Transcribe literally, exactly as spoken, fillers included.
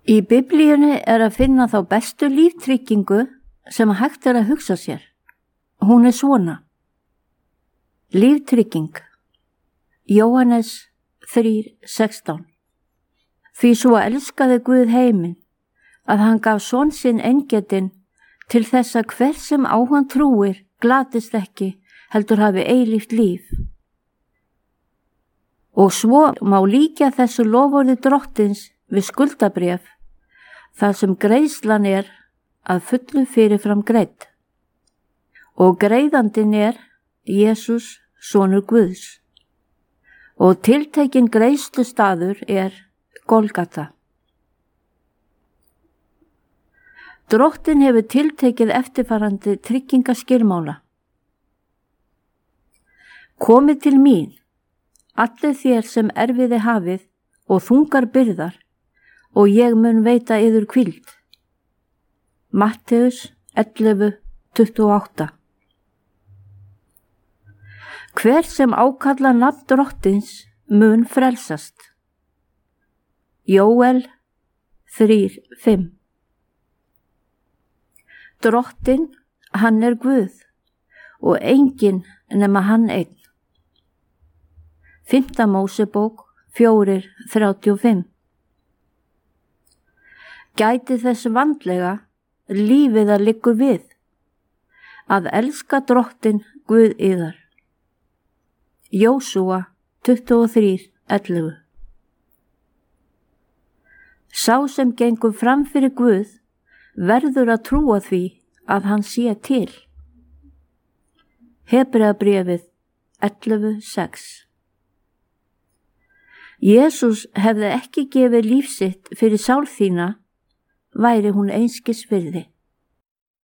Í Biblíunni er að finna þá bestu líftryggingu sem hægt er að hugsa sér. Hún er svona. Líftrygging. Jóhannes þrjú sextán. Því svo elskaði Guð heiminn, að hann gaf son sinn eingetinn til þess að hver sem á hann trúir glatist ekki, heldur hafi eilíft líf. Og svo má líkja þessu loforði drottins við skuldabréf, þar sem greiðslan er að fullu fyrirfram greidd. Og greiðandinn er Jesús, sonur Guðs. Og tiltekinn greiðslustaður er Golgata. Drottinn hefur tiltekið eftirfarandi tryggingaskilmála. Komið til mín, allir þér sem erfiði hafið og þungar byrðar, og ég mun veita yður hvíld. Matteus ellefu tuttugu og átta. Hver sem ákalla nafn drottins mun frelsast. Jóel þrjú fimm. Drottinn, hann er Guð og enginn nema hann einn. Fimmta Mósebók fjögur þrjátíu og fimm. Gæti þess vandlega lífið að liggur við, að elska Drottinn Guð yðar. Jósúa tuttugu og þrjú ellefu. Sá sem gengur fram fyrir Guð verður að trúa því að hann sé til. Hebreabréfið ellefu sex. Jesús hefði ekki gefið líf sitt fyrir sál þína, væri hún einskis virði.